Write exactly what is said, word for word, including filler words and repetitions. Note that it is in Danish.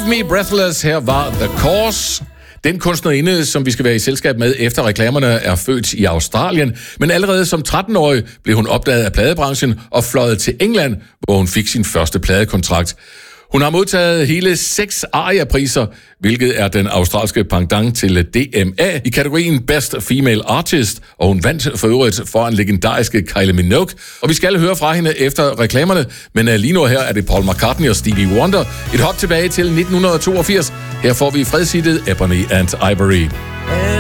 Leave Me Breathless. Her var The Course. Den kunstnerinde, som vi skal være i selskab med efter reklamerne, er født i Australien, men allerede som tretten-årig blev hun opdaget af pladebranchen og fløjet til England, hvor hun fik sin første pladekontrakt. Hun har modtaget hele seks ARIA-priser, hvilket er den australske pendant til D M A i kategorien Best Female Artist, og hun vandt for øvrigt foran legendariske Kylie Minogue. Og vi skal høre fra hende efter reklamerne, men lige nu her er det Paul McCartney og Stevie Wonder. Et hop tilbage til nitten toogfirs. Her får vi fredshittet Ebony and Ivory.